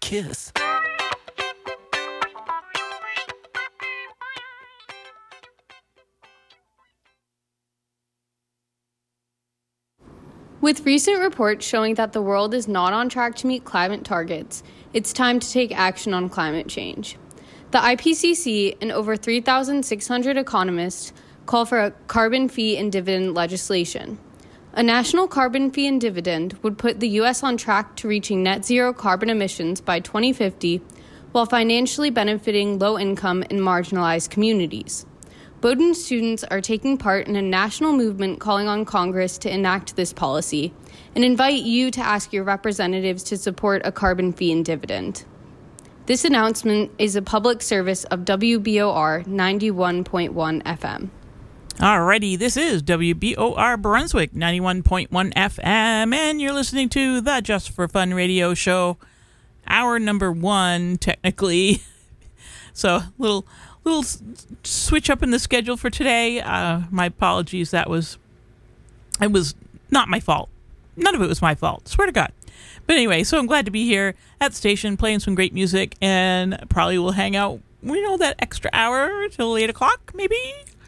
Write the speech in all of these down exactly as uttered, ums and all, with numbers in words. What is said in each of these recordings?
Kiss. With recent reports showing that the world is not on track to meet climate targets, it's time to take action on climate change. The I P C C and over three thousand six hundred economists call for a carbon fee and dividend legislation. A national carbon fee and dividend would put the U S on track to reaching net zero carbon emissions by twenty fifty, while financially benefiting low-income and marginalized communities. Bowdoin students are taking part in a national movement calling on Congress to enact this policy and invite you to ask your representatives to support a carbon fee and dividend. This announcement is a public service of W B O R ninety-one point one F M. Alrighty, this is W B O R Brunswick ninety-one point one F M, and you're listening to the Just for Fun radio show, hour number one, technically. So, little little switch up in the schedule for today. Uh, my apologies. That was, it was not my fault. None of it was my fault. Swear to God. But anyway, so I'm glad to be here at the station playing some great music, and probably will hang out, you know, that extra hour till eight o'clock, maybe.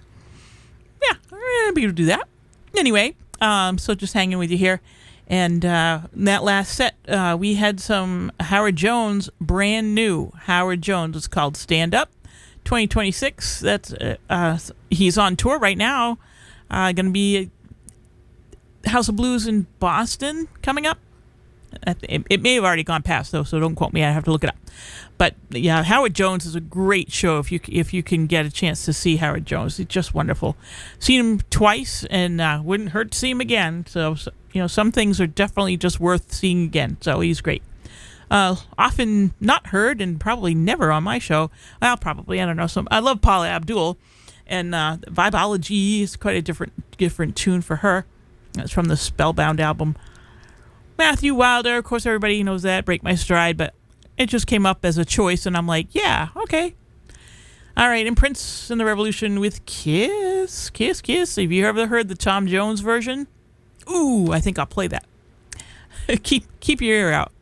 Yeah, maybe we'll do that. Anyway, um, so just hanging with you here. And uh, in that last set, uh, we had some Howard Jones, brand new Howard Jones. It's called Stand Up twenty twenty-six. That's uh, uh, he's on tour right now. Uh, going to be House of Blues in Boston coming up. It, it may have already gone past though, so don't quote me. I have to look it up. But yeah, Howard Jones is a great show if you if you can get a chance to see Howard Jones. He's just wonderful. Seen him twice, and uh, wouldn't hurt to see him again. So, so you know, some things are definitely just worth seeing again. So he's great. Uh, often not heard and probably never on my show. Well, probably, I don't know. Some I love Paula Abdul, and uh, Vibology is quite a different different tune for her. That's from the Spellbound album. Matthew Wilder, of course, everybody knows that. Break My Stride, but it just came up as a choice, and I'm like, yeah, okay. All right, and Prince and the Revolution with Kiss, Kiss, Kiss. Have you ever heard the Tom Jones version? Ooh, I think I'll play that. keep keep your ear out.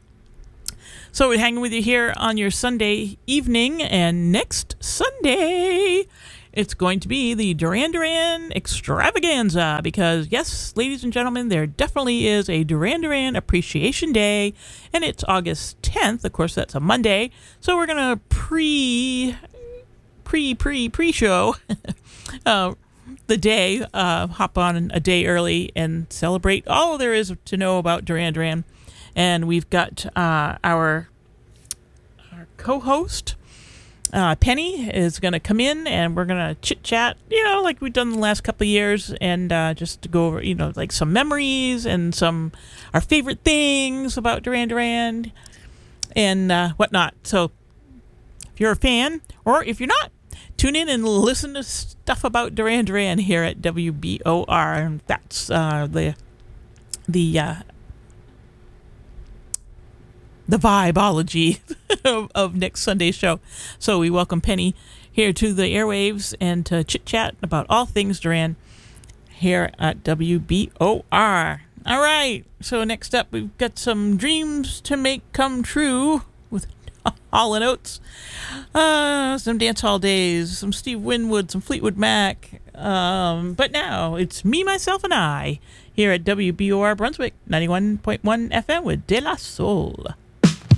So we're hanging with you here on your Sunday evening, and next Sunday, it's going to be the Duran Duran Extravaganza, because, yes, ladies and gentlemen, there definitely is a Duran Duran Appreciation Day, and it's August tenth. Of course, that's a Monday, so we're going to pre, pre, pre, pre-show uh, the day, uh, hop on a day early and celebrate all there is to know about Duran Duran. And we've got uh, our, our co-host, uh, Penny, is going to come in, and we're going to chit-chat, you know, like we've done the last couple of years, and uh, just to go over, you know, like some memories and some our favorite things about Duran Duran and uh, whatnot. So if you're a fan, or if you're not, tune in and listen to stuff about Duran Duran here at W B O R. And that's uh, the the uh, the vibeology of, of next Sunday's show. So we welcome Penny here to the airwaves and to chit-chat about all things Duran here at W B O R. All right, so next up we've got some dreams to make come true with Hall and Oates, uh, some dance hall days, some Steve Winwood, some Fleetwood Mac. Um, but now it's me, myself, and I here at W B O R Brunswick ninety-one point one F M with De La Soul.